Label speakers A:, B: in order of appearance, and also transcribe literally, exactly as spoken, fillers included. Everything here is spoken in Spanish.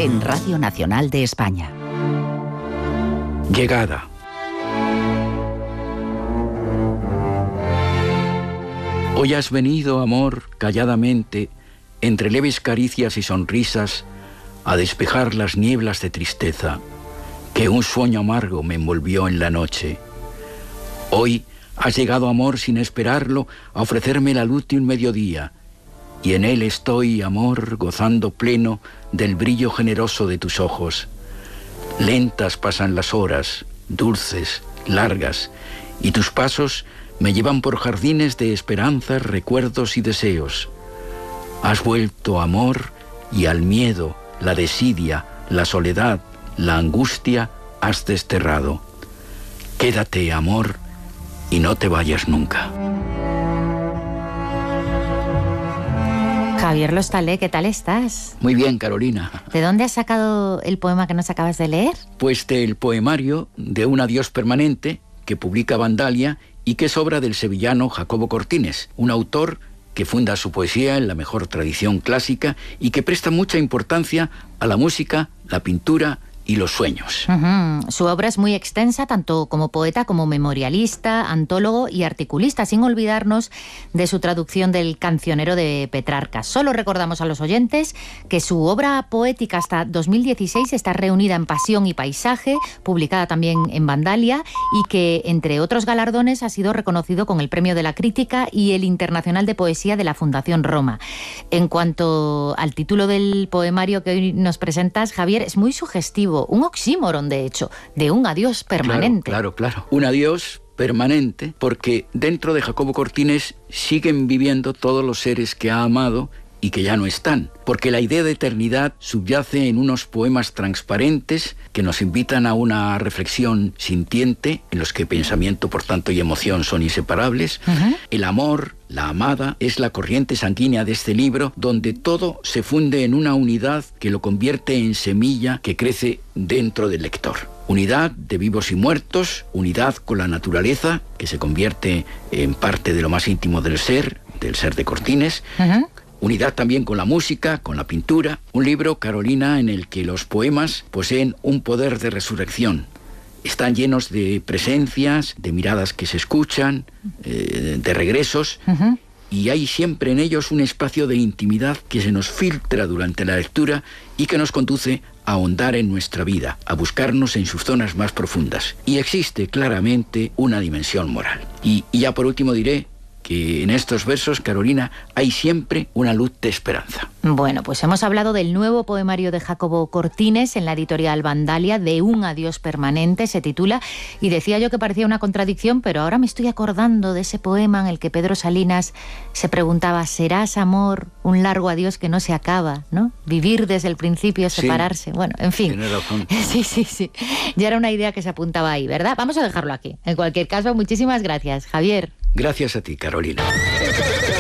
A: en Radio Nacional de España.
B: Llegada. Hoy has venido, amor, calladamente, entre leves caricias y sonrisas, a despejar las nieblas de tristeza que un sueño amargo me envolvió en la noche. Hoy has llegado, amor, sin esperarlo, a ofrecerme la luz de un mediodía, y en él estoy, amor, gozando pleno del brillo generoso de tus ojos. Lentas pasan las horas, dulces, largas, y tus pasos me llevan por jardines de esperanzas, recuerdos y deseos. Has vuelto, amor, y al miedo, la desidia, la soledad, la angustia has desterrado. Quédate, amor, y no te vayas nunca.
C: Javier Lostalé, ¿qué tal estás?
B: Muy bien, Carolina.
C: ¿De dónde has sacado el poema que nos acabas de leer?
B: Pues del poemario de Un adiós permanente, que publica Vandalia y que es obra del sevillano Jacobo Cortines, un autor que funda su poesía en la mejor tradición clásica y que presta mucha importancia a la música, la pintura y los sueños.
C: Uh-huh. Su obra es muy extensa, tanto como poeta como memorialista, antólogo y articulista, sin olvidarnos de su traducción del Cancionero de Petrarca. Solo recordamos a los oyentes que su obra poética hasta dos mil dieciséis está reunida en Pasión y Paisaje, publicada también en Vandalia, y que, entre otros galardones, ha sido reconocido con el Premio de la Crítica y el Internacional de Poesía de la Fundación Roma. En cuanto al título del poemario que hoy nos presentas, Javier, es muy sugestivo. Un oxímoron, de hecho, de un adiós permanente.
B: Claro, claro, claro. Un adiós permanente, porque dentro de Jacobo Cortines siguen viviendo todos los seres que ha amado y que ya no están, porque la idea de eternidad subyace en unos poemas transparentes que nos invitan a una reflexión sintiente, en los que pensamiento, por tanto, y emoción son inseparables. Uh-huh. El amor, la amada, es la corriente sanguínea de este libro, donde todo se funde en una unidad que lo convierte en semilla que crece dentro del lector. Unidad de vivos y muertos, unidad con la naturaleza, que se convierte en parte de lo más íntimo del ser, del ser de Cortines. Uh-huh. Unidad también con la música, con la pintura. Un libro, Carolina, en el que los poemas poseen un poder de resurrección. Están llenos de presencias, de miradas que se escuchan, eh, de regresos, uh-huh. y hay siempre en ellos un espacio de intimidad que se nos filtra durante la lectura y que nos conduce a ahondar en nuestra vida, a buscarnos en sus zonas más profundas. Y existe claramente una dimensión moral. Y, y ya por último diré que en estos versos, Carolina, hay siempre una luz de esperanza.
C: Bueno, pues hemos hablado del nuevo poemario de Jacobo Cortines en la editorial Vandalia, de Un adiós permanente, se titula, y decía yo que parecía una contradicción, pero ahora me estoy acordando de ese poema en el que Pedro Salinas se preguntaba, ¿serás, amor, un largo adiós que no se acaba, ¿no? Vivir desde el principio, separarse. Sí, bueno, en fin.
B: Tienes razón.
C: Sí, sí, sí. Ya era una idea que se apuntaba ahí, ¿verdad? Vamos a dejarlo aquí. En cualquier caso, muchísimas gracias, Javier.
B: Gracias a ti, Carolina.